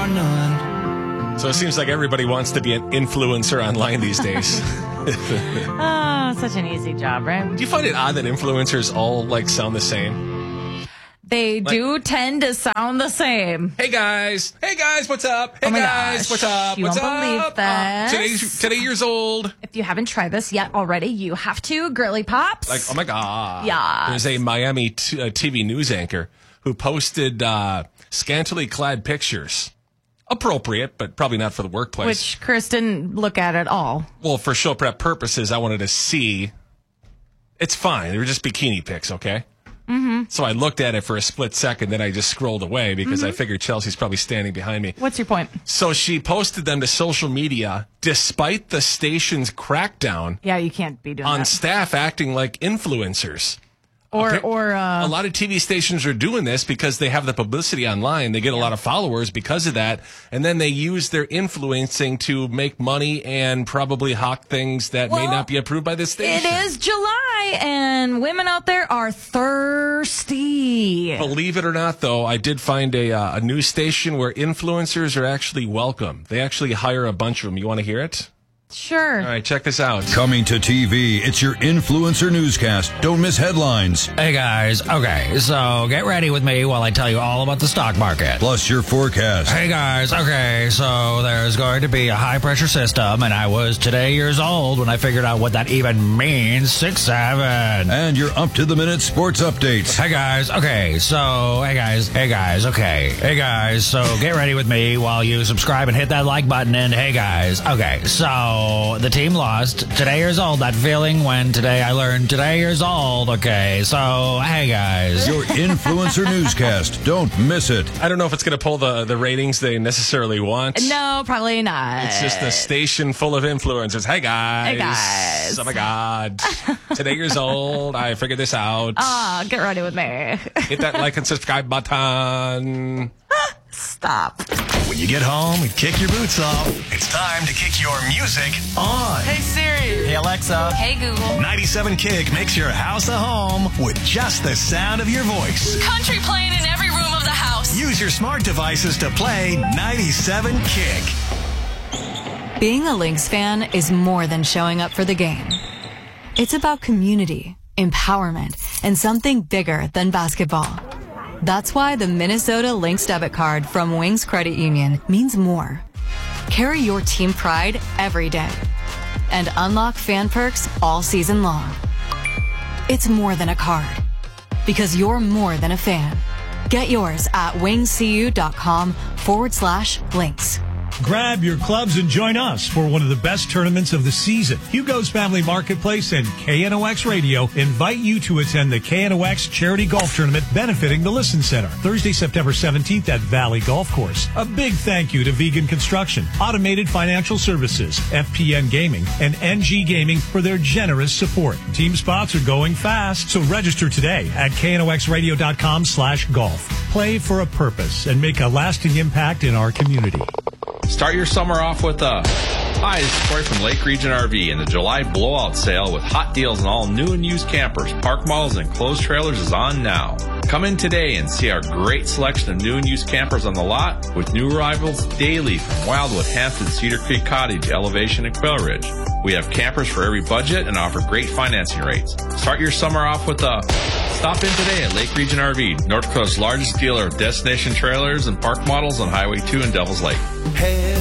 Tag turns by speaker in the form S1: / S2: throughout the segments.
S1: none.
S2: So it seems like everybody wants to be an influencer online these days.
S3: Oh, such an easy job, right?
S2: Do you find it odd that influencers all sound the same?
S3: They do tend to sound the same.
S2: Hey guys, what's up? Hey
S3: Oh my
S2: guys,
S3: gosh.
S2: what's up?
S3: You
S2: What's
S3: won't believe
S2: up?
S3: this.
S2: Today years old.
S3: If you haven't tried this yet already, you have to. Girly Pops.
S2: Oh my god.
S3: Yeah.
S2: There's a Miami TV news anchor who posted scantily clad pictures. Appropriate, but probably not for the workplace.
S3: Which Chris didn't look at at all.
S2: Well, for show prep purposes, I wanted to see. It's fine. They were just bikini pics, okay? Mm-hmm. So I looked at it for a split second, then I just scrolled away because I figured Chelsea's probably standing behind me.
S3: What's your point?
S2: So she posted them to social media despite the station's crackdown
S3: Yeah, you can't be doing
S2: on
S3: that.
S2: staff acting like influencers.
S3: Or
S2: A lot of TV stations are doing this because they have the publicity online. They get a lot of followers because of that. And then they use their influencing to make money and probably hawk things that may not be approved by the station.
S3: It is July, and women out there are thirsty.
S2: Believe it or not, though, I did find a news station where influencers are actually welcome. They actually hire a bunch of them. You want to hear it?
S3: Sure.
S2: All right, check this out.
S4: Coming to TV, it's your influencer newscast. Don't miss headlines.
S1: Hey guys, okay, so get ready with me while I tell you all about the stock market.
S4: Plus your forecast.
S1: Hey guys, okay, so there's going to be a high pressure system, and I was today years old when I figured out what that even means. 6'7".
S4: And your up-to-the-minute sports updates.
S1: Hey guys, okay, so, hey guys, okay. Hey guys, so get ready with me while you subscribe and hit that like button, and hey guys, okay, so the team lost. Today years old, that feeling when today I learned today years old, okay, so, hey guys.
S4: Your influencer newscast. Don't miss it.
S2: I don't know if it's going to pull the ratings they necessarily want.
S3: No, probably not.
S2: It's just a station full of influencers. Hey, guys.
S3: Hey, guys.
S2: Oh, my God. Today years old. I figured this out.
S3: Get ready with me.
S2: Hit that like and subscribe button.
S3: Stop.
S5: When you get home and kick your boots off, it's time to kick your music on.
S6: Hey Siri.
S5: Hey Alexa.
S6: Hey Google.
S5: 97 Kick makes your house a home with just the sound of your voice.
S6: Country playing in every room of the house.
S5: Use your smart devices to play 97 Kick.
S7: Being a Lynx fan is more than showing up for the game. It's about community, empowerment, and something bigger than basketball. That's why the Minnesota Lynx debit card from Wings Credit Union means more. Carry your team pride every day and unlock fan perks all season long. It's more than a card because you're more than a fan. Get yours at wingscu.com/Lynx.
S8: Grab your clubs and join us for one of the best tournaments of the season. Hugo's Family Marketplace and KNOX Radio invite you to attend the KNOX Charity Golf Tournament benefiting the Listen Center, Thursday, September 17th at Valley Golf Course. A big thank you to Vegan Construction, Automated Financial Services, FPN Gaming, and NG Gaming for their generous support. Team spots are going fast, so register today at knoxradio.com/golf. Play for a purpose and make a lasting impact in our community.
S9: Start your summer off with a... Hi, this is Troy from Lake Region RV, and the July blowout sale with hot deals on all new and used campers, park models, and enclosed trailers is on now. Come in today and see our great selection of new and used campers on the lot with new arrivals daily from Wildwood, Hampton, Cedar Creek Cottage, Elevation, and Quail Ridge. We have campers for every budget and offer great financing rates. Start your summer off with a... Stop in today at Lake Region RV, North Coast's largest dealer of destination trailers and park models on Highway 2 in Devil's Lake.
S10: Head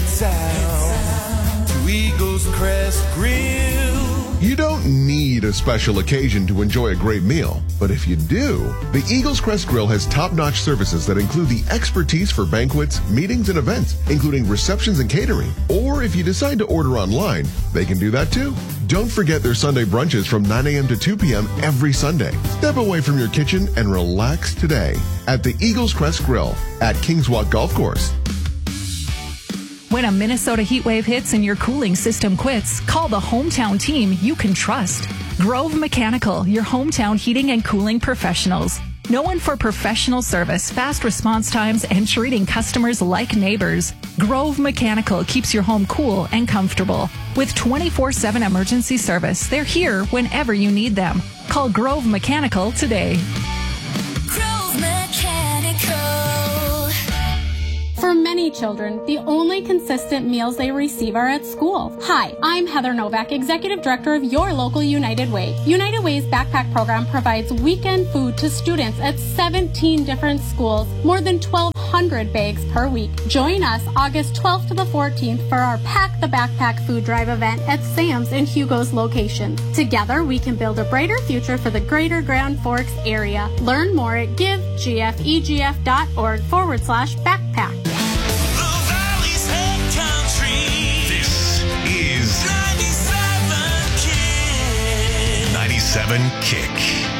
S10: south to Eagles Crest Grill.
S11: You don't need a special occasion to enjoy a great meal, but if you do, the Eagles Crest Grill has top-notch services that include the expertise for banquets, meetings, and events, including receptions and catering. Or if you decide to order online, they can do that too. Don't forget their Sunday brunches from 9 a.m. to 2 p.m. every Sunday. Step away from your kitchen and relax today at the Eagles Crest Grill at Kings Walk Golf Course.
S12: When a Minnesota heat wave hits and your cooling system quits, call the hometown team you can trust. Grove Mechanical, your hometown heating and cooling professionals. Known for professional service, fast response times, and treating customers like neighbors, Grove Mechanical keeps your home cool and comfortable. With 24/7 emergency service, they're here whenever you need them. Call Grove Mechanical today.
S13: Grove Mechanical.
S14: For many
S13: many children, the only consistent meals they receive are at school. Hi, I'm Heather Novak, Executive Director of your local United Way. United Way's backpack program provides weekend food to students at 17 different schools, more than 1,200 bags per week. Join us August 12th to the 14th for our Pack the Backpack food drive event at Sam's and Hugo's locations. Together, we can build a brighter future for the greater Grand Forks area. Learn more at givegfegf.org/backpack.
S5: This is 97 Kick.